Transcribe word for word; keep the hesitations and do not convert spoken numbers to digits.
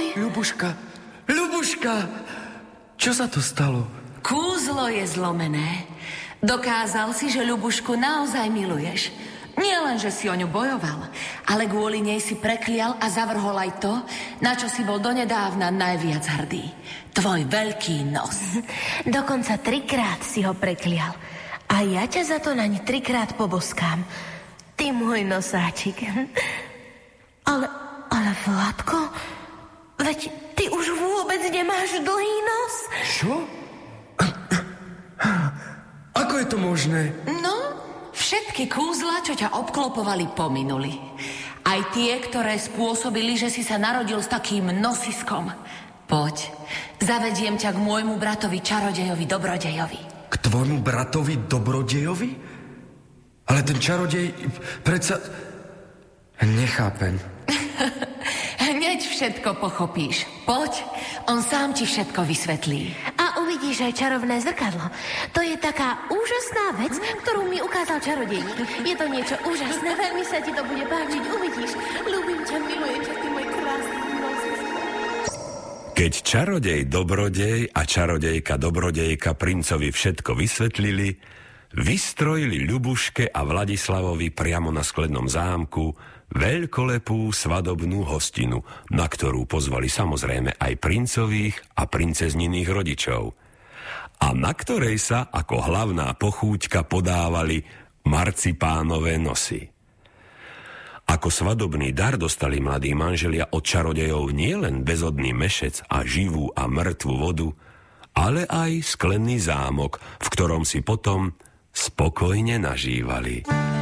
Ahoj. Ľubuška, Ľubuška, čo sa to stalo? Kúzlo je zlomené. Dokázal si, že Ľubušku naozaj miluješ. Nie len, že si o ňu bojoval, ale kvôli nej si preklial a zavrhol aj to, na čo si bol donedávna najviac hrdý. Tvoj veľký nos. Dokonca trikrát si ho preklial. A ja ťa za to naň trikrát poboskám. Ty môj nosáčik. Ale, ale Vladko, veď ty už vôbec nemáš dlhý nos. Čo? Ako je to možné? No, všetky kúzla, čo ťa obklopovali, pominuli. Aj tie, ktoré spôsobili, že si sa narodil s takým nosiskom. Poď, zavediem ťa k môjmu bratovi čarodejovi Dobrodejovi. K tvojmu bratovi Dobrodejovi? Ale ten čarodej predsa... Nechápem. Hneď všetko pochopíš. Poď, on sám ti všetko vysvetlí. A uvidíš aj čarovné zrkadlo. To je taká úžasná vec, ktorú mi ukázal čarodejník. Je to niečo úžasné, veľmi sa ti to bude páčiť. Uvidíš. Ľúbim ťa, milujem ťa, ty môj krásny nosis. Keď čarodej Dobrodej a čarodejka Dobrodejka princovi všetko vysvetlili, vystrojili Ľubuške a Vladislavovi priamo na sklednom zámku veľkolepú svadobnú hostinu, na ktorú pozvali samozrejme aj princových a princezniných rodičov. A na ktorej sa ako hlavná pochúťka podávali marcipánové nosy. Ako svadobný dar dostali mladí manželia od čarodejov nielen bezodný mešec a živú a mŕtvu vodu, ale aj sklený zámok, v ktorom si potom spokojne nažívali.